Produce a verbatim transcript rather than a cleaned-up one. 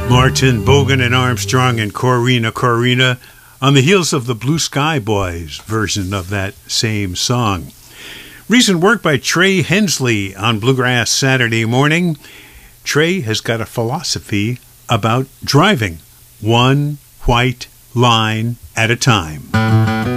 Martin, Bogan and Armstrong and Corrina Corrina on the heels of the Blue Sky Boys version of that same song. Recent work by Trey Hensley on Bluegrass Saturday Morning. Trey has got a philosophy about driving, one white line at a time.